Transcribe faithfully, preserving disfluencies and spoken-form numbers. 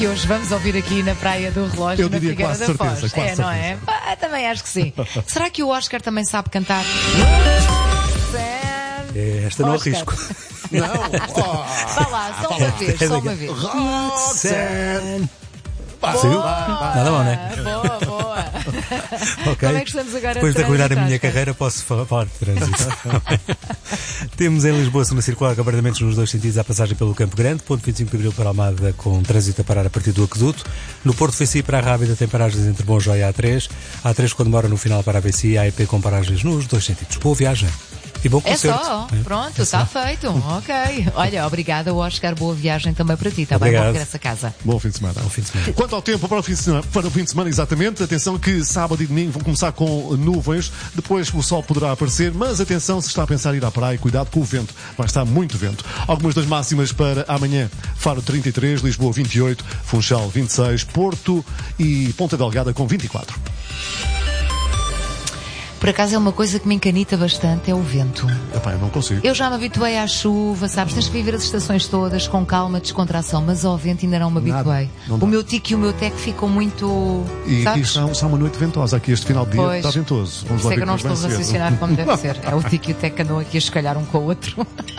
E hoje vamos ouvir aqui na Praia do Relógio, Eu na diria Figueira quase da certeza, Foz. quase É, não é? certeza. Ah, também acho que sim. Será que o Oscar também sabe cantar? É, esta não Oscar. arrisco. Não. Vá lá, só uma vez, só uma vez. Roxanne. Saiu? Nada mal, não é? Boa, boa. Ok. Como é que estamos agora Depois de a arruinar a trânsito, minha Oscar? carreira, posso fa- falar de trânsito. Temos em Lisboa, segunda circular, acabaramentos nos dois sentidos à passagem pelo Campo Grande, ponto vinte e cinco de Abril para Almada, com trânsito a parar a partir do Aqueduto. No Porto V C I para a Rábida tem paragens entre Bom Joia e A três. A três quando mora no final para a B C I, A E P com paragens nos dois sentidos. Boa viagem. E bom É concerto. só, É. pronto, É está só. feito. Ok. Olha, obrigada, Oscar. Boa viagem também para ti. Está bem? Obrigado. Bom regresso a casa. Bom fim de semana. Bom fim de semana. Quanto ao tempo para o fim de semana, para o fim de semana, exatamente, atenção que sábado e domingo vão começar com nuvens, depois o sol poderá aparecer, mas atenção, se está a pensar em ir à praia, cuidado com o vento, vai estar muito vento. Algumas das máximas para amanhã: Faro trinta e três, Lisboa vinte e oito, Funchal vinte e seis, Porto e Ponta Delgada com vinte e quatro. Por acaso é uma coisa que me encanita bastante, é o vento. Epá, eu não consigo. Eu já me habituei à chuva, sabes? Tens que viver as estações todas com calma, descontração, mas ao vento ainda não me Nada. habituei. Não dá. O meu tico e o meu teco ficam muito. E, e sabes? está, está uma noite ventosa. Aqui este final de dia Pois. está ventoso. Vamos lá Sei ver que eu não como estou a vai ser. raciocinar como deve ser. É o tico e o teco que andam aqui a escalhar um com o outro.